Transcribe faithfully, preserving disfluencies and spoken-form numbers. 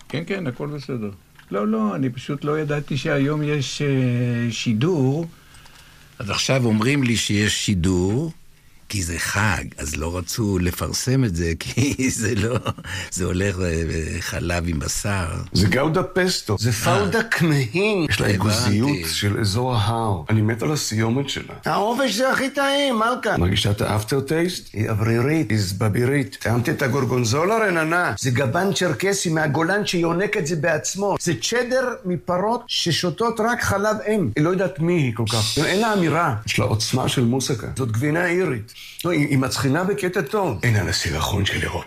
כן, כן, הכל בסדר. לא, לא, אני פשוט לא ידעתי שהיום יש uh, שידור. אז עכשיו אומרים לי שיש שידור, כי זה חג, אז לא רצו לפרסם את זה, כי זה לא, זה הולך חלב עם בשר. זה גאודה פסטו, זה פאודה כמהין. יש לה אגוזיות של אזור ההר. אני מת על הסיומת שלה. העובש זה הכי טעים, מלכה. מרגישה את האפטר טייסט? היא אוורירית, היא זבבירית. טעמתי את הגורגונזולה רננה. זה גבן צ'רקסי מהגולן שיונק את זה בעצמו. זה צ'דר מפרות ששותות רק חלב אם. היא לא יודעת מי היא כל כך. אין לה אמירה. יש לה עוצמה של מוסקה. זאת גבינה אירית. לא, היא, היא מצחינה בקטע טוב. אין על הסירחון של לראות.